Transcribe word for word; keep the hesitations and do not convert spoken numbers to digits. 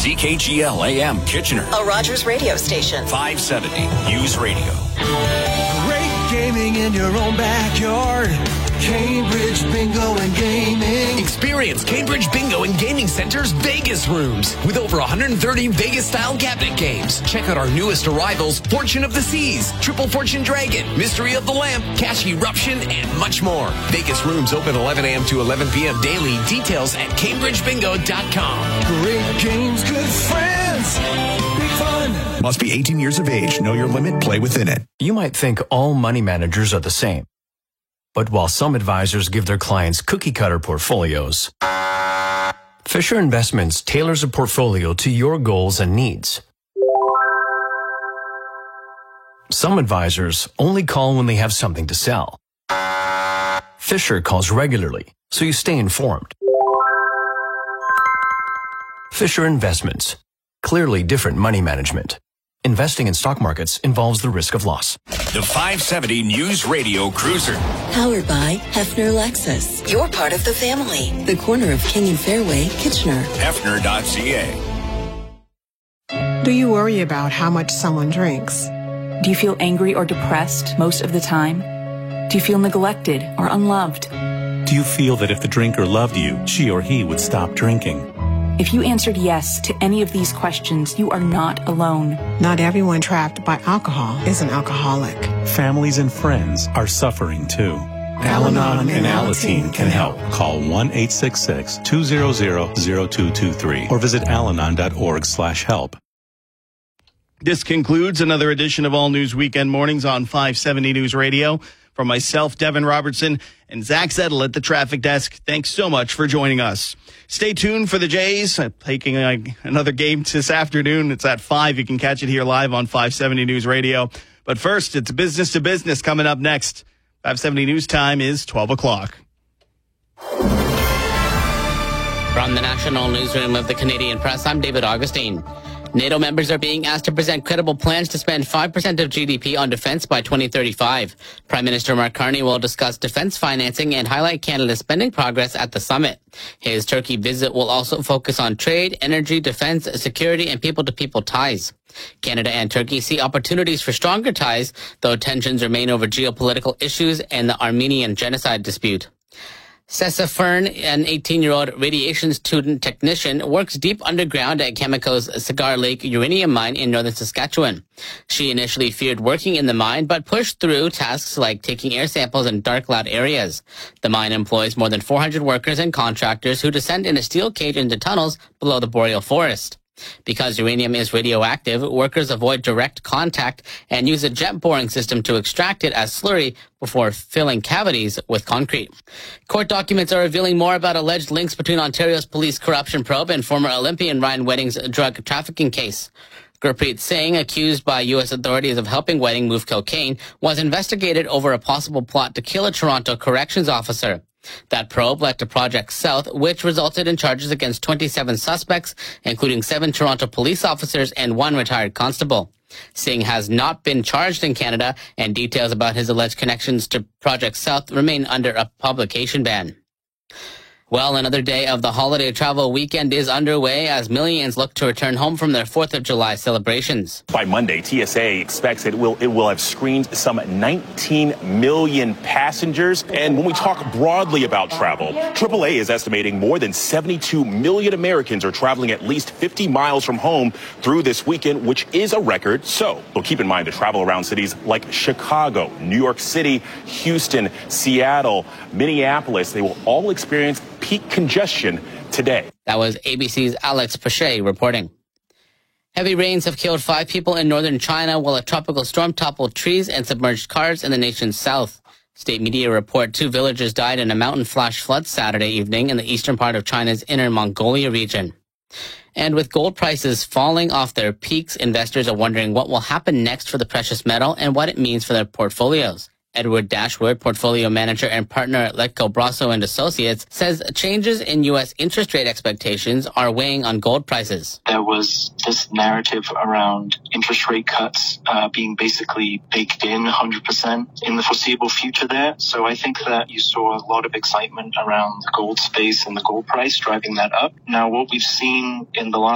Z K G L A M Kitchener, a Rogers radio station. five seventy News Radio. Great gaming in your own backyard. Cambridge Bingo and Gaming. Experience Cambridge Bingo and Gaming Center's Vegas rooms with over one hundred thirty Vegas-style cabinet games. Check out our newest arrivals, Fortune of the Seas, Triple Fortune Dragon, Mystery of the Lamp, Cash Eruption, and much more. Vegas rooms open eleven a.m. to eleven p.m. daily. Details at cambridge bingo dot com. Great games, good friends, big fun. Must be eighteen years of age. Know your limit. Play within it. You might think all money managers are the same. But while some advisors give their clients cookie-cutter portfolios, Fisher Investments tailors a portfolio to your goals and needs. Some advisors only call when they have something to sell. Fisher calls regularly, so you stay informed. Fisher Investments. Clearly different money management. Investing in stock markets involves the risk of loss. The five seventy News Radio Cruiser. Powered by Hefner Lexus. You're part of the family. The corner of King and Fairway, Kitchener. Hefner dot C A. Do you worry about how much someone drinks? Do you feel angry or depressed most of the time? Do you feel neglected or unloved? Do you feel that if the drinker loved you, she or he would stop drinking? If you answered yes to any of these questions, you are not alone. Not everyone trapped by alcohol is an alcoholic. Families and friends are suffering too. Al-Anon and Alateen can help. Call one eight six six, two zero zero, zero two two three or visit alanon dot org slash help. This concludes another edition of All News Weekend Mornings on five seventy News Radio. For myself, Devin Robertson, and Zach Zettel at the traffic desk, thanks so much for joining us. Stay tuned for the Jays, uh, taking uh, another game this afternoon. It's at five. You can catch it here live on five seventy News Radio. But first, it's business to business coming up next. five seventy News time is twelve o'clock. From the National Newsroom of the Canadian Press, I'm David Augustine. NATO members are being asked to present credible plans to spend five percent of G D P on defense by twenty thirty-five. Prime Minister Mark Carney will discuss defense financing and highlight Canada's spending progress at the summit. His Turkey visit will also focus on trade, energy, defense, security, and people-to-people ties. Canada and Turkey see opportunities for stronger ties, though tensions remain over geopolitical issues and the Armenian genocide dispute. Sessa Fern, an eighteen-year-old radiation student technician, works deep underground at Cameco's Cigar Lake uranium mine in northern Saskatchewan. She initially feared working in the mine, but pushed through tasks like taking air samples in dark, loud areas. The mine employs more than four hundred workers and contractors who descend in a steel cage into tunnels below the boreal forest. Because uranium is radioactive, workers avoid direct contact and use a jet boring system to extract it as slurry before filling cavities with concrete. Court documents are revealing more about alleged links between Ontario's police corruption probe and former Olympian Ryan Wedding's drug trafficking case. Gurpreet Singh, accused by U S authorities of helping Wedding move cocaine, was investigated over a possible plot to kill a Toronto corrections officer. That probe led to Project South, which resulted in charges against twenty-seven suspects, including seven Toronto police officers and one retired constable. Singh has not been charged in Canada, and details about his alleged connections to Project South remain under a publication ban. Well, another day of the holiday travel weekend is underway as millions look to return home from their fourth of July celebrations. By Monday, T S A expects it will it will have screened some nineteen million passengers. And when we talk broadly about travel, triple A is estimating more than seventy-two million Americans are traveling at least fifty miles from home through this weekend, which is a record. So, well, keep in mind the travel around cities like Chicago, New York City, Houston, Seattle, Minneapolis, they will all experience peak congestion today. That was A B C's Alex Pache reporting. Heavy rains have killed five people in northern China while a tropical storm toppled trees and submerged cars in the nation's south. State media report two villagers died in a mountain flash flood Saturday evening in the eastern part of China's Inner Mongolia region. And with gold prices falling off their peaks, investors are wondering what will happen next for the precious metal and what it means for their portfolios. Edward Dashwood, portfolio manager and partner at Letco Brasso and Associates, says changes in U S interest rate expectations are weighing on gold prices. There was this narrative around interest rate cuts uh, being basically baked in one hundred percent in the foreseeable future there. So I think that you saw a lot of excitement around the gold space and the gold price driving that up. Now, what we've seen in the last